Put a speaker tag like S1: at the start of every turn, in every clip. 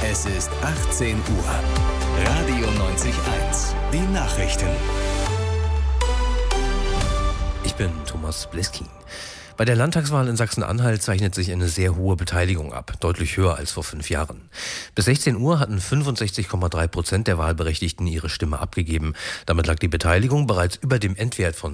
S1: Es ist 18 Uhr. Radio 90.1. Die Nachrichten.
S2: Ich bin Thomas Bleskin. Bei der Landtagswahl in Sachsen-Anhalt zeichnet sich eine sehr hohe Beteiligung ab, deutlich höher als vor 5 Jahren. Bis 16 Uhr hatten 65,3% der Wahlberechtigten ihre Stimme abgegeben. Damit lag die Beteiligung bereits über dem Endwert von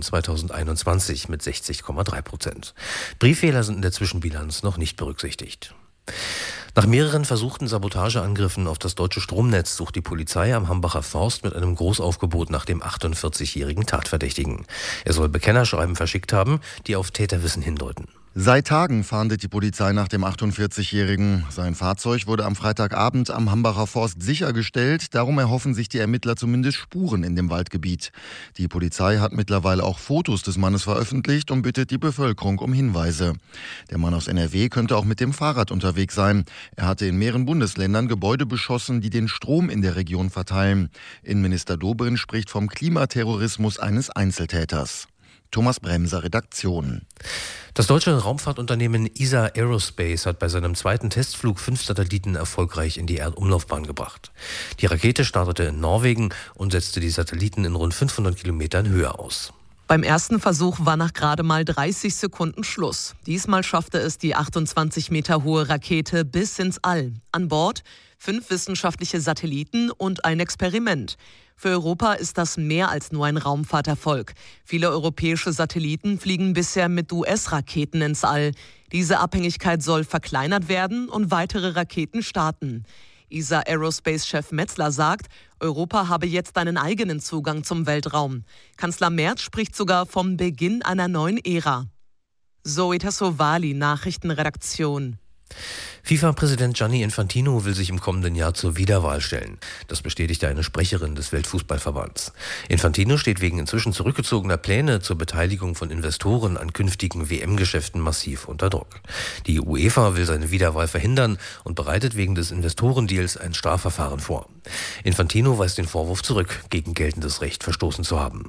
S2: 2021 mit 60,3%. Brieffehler sind in der Zwischenbilanz noch nicht berücksichtigt. Nach mehreren versuchten Sabotageangriffen auf das deutsche Stromnetz sucht die Polizei am Hambacher Forst mit einem Großaufgebot nach dem 48-jährigen Tatverdächtigen. Er soll Bekennerschreiben verschickt haben, die auf Täterwissen hindeuten.
S3: Seit Tagen fahndet die Polizei nach dem 48-Jährigen. Sein Fahrzeug wurde am Freitagabend am Hambacher Forst sichergestellt. Darum erhoffen sich die Ermittler zumindest Spuren in dem Waldgebiet. Die Polizei hat mittlerweile auch Fotos des Mannes veröffentlicht und bittet die Bevölkerung um Hinweise. Der Mann aus NRW könnte auch mit dem Fahrrad unterwegs sein. Er hatte in mehreren Bundesländern Gebäude beschossen, die den Strom in der Region verteilen. Innenminister Dobrindt spricht vom Klimaterrorismus eines Einzeltäters. Thomas Bremser, Redaktion.
S2: Das deutsche Raumfahrtunternehmen ESA Aerospace hat bei seinem zweiten Testflug 5 Satelliten erfolgreich in die Erdumlaufbahn gebracht. Die Rakete startete in Norwegen und setzte die Satelliten in rund 500 Kilometern Höhe aus.
S4: Beim ersten Versuch war nach gerade mal 30 Sekunden Schluss. Diesmal schaffte es die 28 Meter hohe Rakete bis ins All. An Bord 5 wissenschaftliche Satelliten und ein Experiment. Für Europa ist das mehr als nur ein Raumfahrterfolg. Viele europäische Satelliten fliegen bisher mit US-Raketen ins All. Diese Abhängigkeit soll verkleinert werden und weitere Raketen starten. ESA Aerospace-Chef Metzler sagt, Europa habe jetzt einen eigenen Zugang zum Weltraum. Kanzler Merz spricht sogar vom Beginn einer neuen Ära. Zoe Tassovali, Nachrichtenredaktion.
S2: FIFA-Präsident Gianni Infantino will sich im kommenden Jahr zur Wiederwahl stellen. Das bestätigte eine Sprecherin des Weltfußballverbands. Infantino steht wegen inzwischen zurückgezogener Pläne zur Beteiligung von Investoren an künftigen WM-Geschäften massiv unter Druck. Die UEFA will seine Wiederwahl verhindern und bereitet wegen des Investorendeals ein Strafverfahren vor. Infantino weist den Vorwurf zurück, gegen geltendes Recht verstoßen zu haben.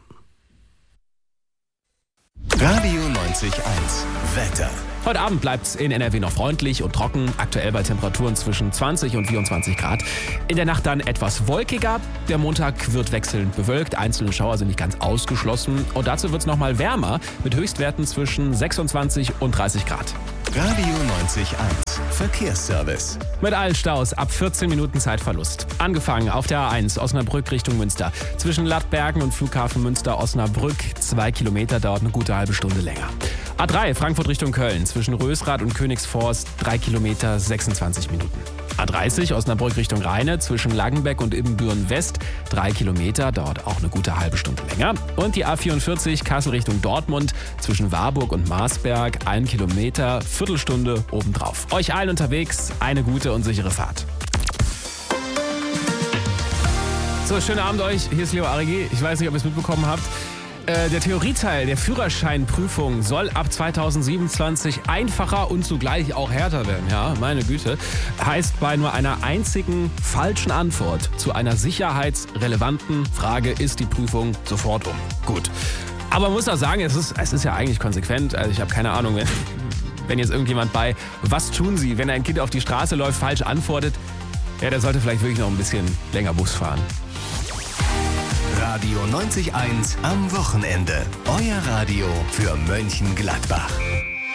S1: Radio 90.1. Wetter.
S5: Heute Abend bleibt es in NRW noch freundlich und trocken, aktuell bei Temperaturen zwischen 20 und 24 Grad. In der Nacht dann etwas wolkiger. Der Montag wird wechselnd bewölkt, einzelne Schauer sind nicht ganz ausgeschlossen. Und dazu wird es nochmal wärmer mit Höchstwerten zwischen 26 und 30 Grad.
S1: Radio 90.1. Verkehrsservice.
S5: Mit allen Staus ab 14 Minuten Zeitverlust. Angefangen auf der A1 Osnabrück Richtung Münster. Zwischen Lattbergen und Flughafen Münster-Osnabrück 2 Kilometer, dauert eine gute halbe Stunde länger. A3 Frankfurt Richtung Köln. Zwischen Rösrath und Königsforst 3 Kilometer, 26 Minuten. A30 Osnabrück Richtung Rheine. Zwischen Langenbeck und Ibbenbüren West 3 Kilometer, dauert auch eine gute halbe Stunde länger. Und die A44 Kassel Richtung Dortmund. Zwischen Warburg und Marsberg 1 Kilometer, Viertelstunde obendrauf. Euch allen unterwegs eine gute und sichere Fahrt. So, schönen Abend euch. Hier ist Leo Arigi. Ich weiß nicht, ob ihr es mitbekommen habt. Der Theorieteil der Führerscheinprüfung soll ab 2027 einfacher und zugleich auch härter werden. Ja, meine Güte. Heißt, bei nur einer einzigen falschen Antwort zu einer sicherheitsrelevanten Frage ist die Prüfung sofort um. Gut. Aber man muss auch sagen, es ist ja eigentlich konsequent. Also ich habe keine Ahnung, wenn jetzt irgendjemand bei "Was tun Sie, wenn ein Kind auf die Straße läuft, falsch antwortet", ja, der sollte vielleicht wirklich noch ein bisschen länger Bus fahren.
S1: Radio 90.1 am Wochenende. Euer Radio für Mönchengladbach.